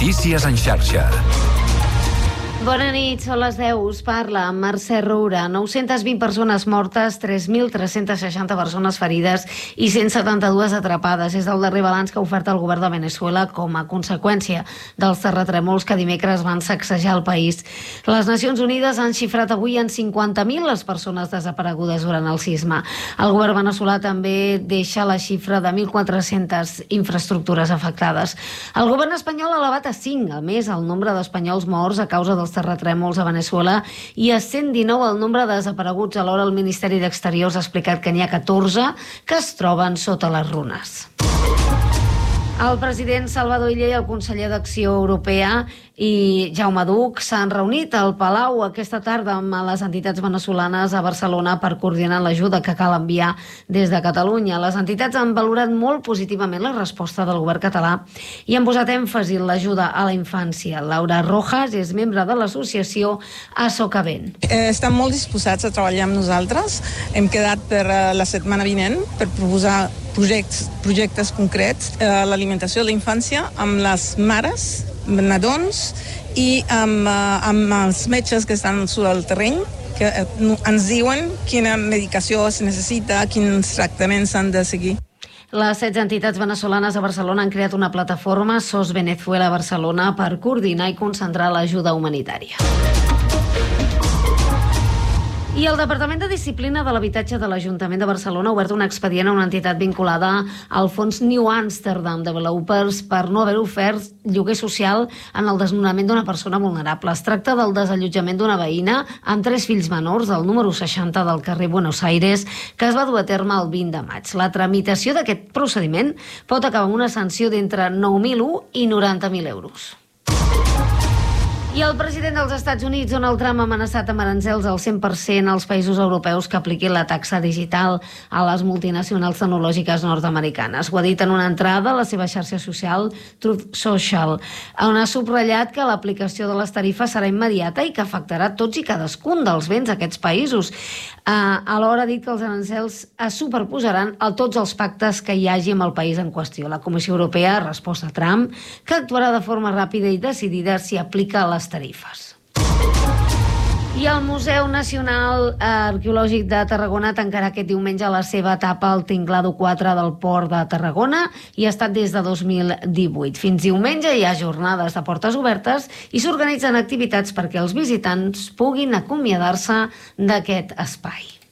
Notícies en xarxa. Bona nit, són les 10, us parla Mercè Roura. 920 persones mortes, 3.360 persones ferides i 172 atrapades. És el darrer balanç que ha ofert el govern de Veneçuela com a conseqüència dels terratrèmols que dimecres van sacsejar el país. Les Nacions Unides han xifrat avui en 50.000 les persones desaparegudes durant el sisme. El govern veneçolà també deixa la xifra de 1.400 infraestructures afectades. El govern espanyol ha elevat a 5, a més, el nombre d'espanyols morts a causa dels terratrèmols a Veneçuela i a 119 el nombre de desapareguts. Alhora el Ministeri d'Exteriors ha explicat que n'hi ha 14 que es troben sota les runes. El president Salvador Illa i el conseller d'Acció Europea i Jaume Duch s'han reunit al Palau aquesta tarda amb les entitats veneçolanes a Barcelona per coordinar l'ajuda que cal enviar des de Catalunya. Les entitats han valorat molt positivament la resposta del govern català i han posat èmfasi en l'ajuda a la infància. Laura Rojas és membre de l'associació Assocavent. Estan molt disposats a treballar amb nosaltres. Hem quedat per la setmana vinent per proposar projectes concrets, l'alimentació de la infància amb les mares, nadons i amb els metges que estan sobre el terreny, que ens diuen quina medicació es necessita, quins tractaments s'han de seguir. Les 16 entitats veneçolanes a Barcelona han creat una plataforma SOS Venezuela Barcelona per coordinar i concentrar l'ajuda humanitària. I el Departament de Disciplina de l'Habitatge de l'Ajuntament de Barcelona ha obert un expedient a una entitat vinculada al fons New Amsterdam Developers per no haver ofert lloguer social en el desnonament d'una persona vulnerable. Es tracta del desallotjament d'una veïna amb 3 fills menors del número 60 del carrer Buenos Aires, que es va dur a terme el 20 de maig. La tramitació d'aquest procediment pot acabar amb una sanció d'entre 9.001 i 90.000 euros. I el president dels Estats Units, Donald Trump, ha amenaçat amb aranzels al 100% als països europeus que apliquin la taxa digital a les multinacionals tecnològiques nord-americanes. Ho ha dit en una entrada a la seva xarxa social Truth Social, on ha subratllat que l'aplicació de les tarifes serà immediata i que afectarà tots i cadascun dels béns d'aquests països. Alhora ha dit que els aranzels es superposaran a tots els pactes que hi hagi amb el país en qüestió. La Comissió Europea ha respost a Trump que actuarà de forma ràpida i decidida si aplica les tarifes. I el Museu Nacional Arqueològic de Tarragona tancarà aquest diumenge la seva etapa al Tinglado 4 del Port de Tarragona i ha estat des de 2018. Fins diumenge hi ha jornades de portes obertes i s'organitzen activitats perquè els visitants puguin acomiadar-se d'aquest espai.